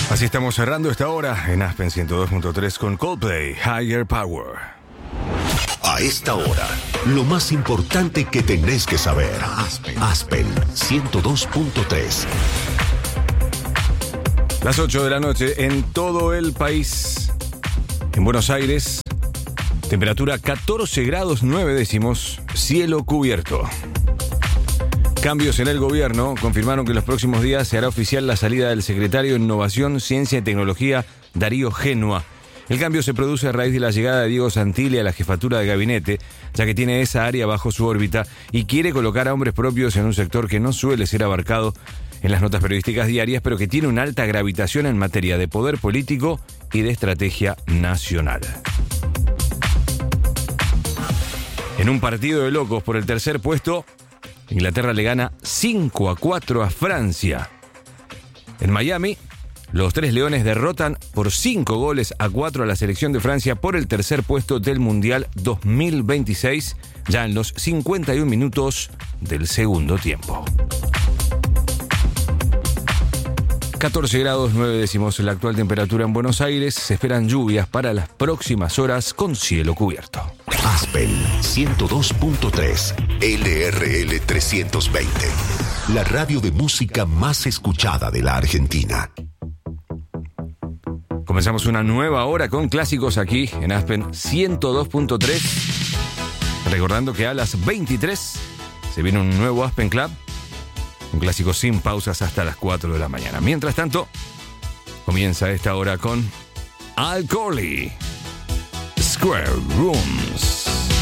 Así estamos cerrando esta hora en Aspen 102.3 con Coldplay, Higher Power. A esta hora, lo más importante que tenés que saber. Aspen 102.3. Las 8 de la noche en todo el país. En Buenos Aires, temperatura 14 grados 9 décimos, cielo cubierto. Cambios en el gobierno confirmaron que en los próximos días se hará oficial la salida del secretario de Innovación, Ciencia y Tecnología, Darío Génua. El cambio se produce a raíz de la llegada de Diego Santilli a la jefatura de gabinete, ya que tiene esa área bajo su órbita y quiere colocar a hombres propios en un sector que no suele ser abarcado en las notas periodísticas diarias, pero que tiene una alta gravitación en materia de poder político y de estrategia nacional. En un partido de locos por el tercer puesto, Inglaterra le gana 5-4 a Francia. En Miami, los Tres Leones derrotan por 5-4 a la selección de Francia por el tercer puesto del Mundial 2026, ya en los 51 minutos del segundo tiempo. 14 grados 9 décimos la actual temperatura en Buenos Aires. Se esperan lluvias para las próximas horas con cielo cubierto. Aspen 102.3 LRL 320. La radio de música más escuchada de la Argentina. Comenzamos una nueva hora con clásicos aquí en Aspen 102.3. Recordando que a las 23 se viene un nuevo Aspen Club. Un clásico sin pausas hasta las 4 de la mañana. Mientras tanto, comienza esta hora con Al Corley, Square Rooms.